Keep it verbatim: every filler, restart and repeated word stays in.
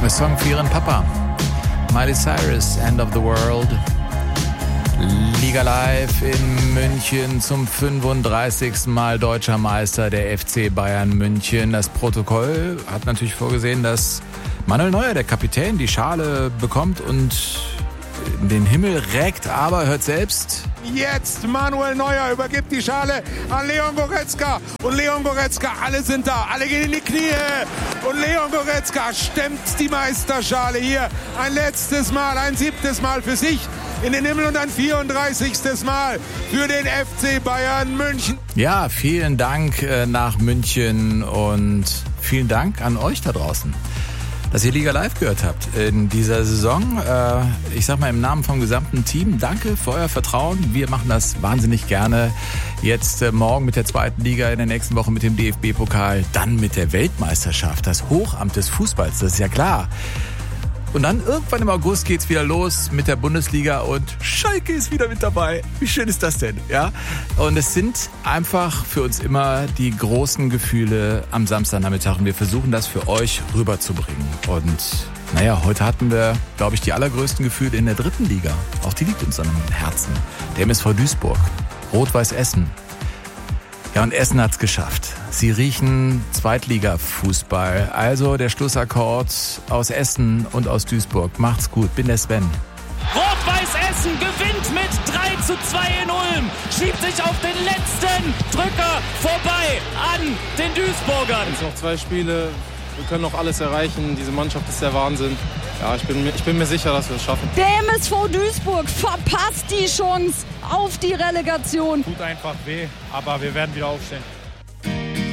Ein Song für ihren Papa. Miley Cyrus, End of the World. Liga Live in München zum fünfunddreißigsten Mal deutscher Meister der F C Bayern München. Das Protokoll hat natürlich vorgesehen, dass Manuel Neuer, der Kapitän, die Schale bekommt und in den Himmel reckt, aber hört selbst. Jetzt Manuel Neuer übergibt die Schale an Leon Goretzka. Und Leon Goretzka, alle sind da, alle gehen in die Knie. Und Leon Goretzka stemmt die Meisterschale hier ein letztes Mal, ein siebtes Mal für sich in den Himmel und ein vierunddreißigstes Mal für den F C Bayern München. Ja, vielen Dank äh, nach München und vielen Dank an euch da draußen, dass ihr Liga Live gehört habt in dieser Saison. Äh, ich sag mal im Namen vom gesamten Team, danke für euer Vertrauen. Wir machen das wahnsinnig gerne. Jetzt äh, morgen mit der zweiten Liga, in der nächsten Woche mit dem D F B-Pokal, dann mit der Weltmeisterschaft, das Hochamt des Fußballs, das ist ja klar. Und dann irgendwann im August geht's wieder los mit der Bundesliga und Schalke ist wieder mit dabei. Wie schön ist das denn? Ja? Und es sind einfach für uns immer die großen Gefühle am Samstagnachmittag und wir versuchen das für euch rüberzubringen. Und naja, heute hatten wir, glaube ich, die allergrößten Gefühle in der dritten Liga. Auch die liegt uns am Herzen. Der M S V Duisburg, Rot-Weiß Essen. Ja, und Essen hat's geschafft. Sie riechen Zweitliga-Fußball. Also der Schlussakkord aus Essen und aus Duisburg. Macht's gut. Bin der Sven. Rot-Weiß Essen gewinnt mit drei zu zwei in Ulm. Schiebt sich auf den letzten Drücker vorbei an den Duisburgern. Jetzt noch zwei Spiele. Wir können noch alles erreichen. Diese Mannschaft ist der Wahnsinn. Ja, ich bin, ich bin mir sicher, dass wir es schaffen. Der M S V Duisburg verpasst die Chance auf die Relegation. Tut einfach weh, aber wir werden wieder aufstehen.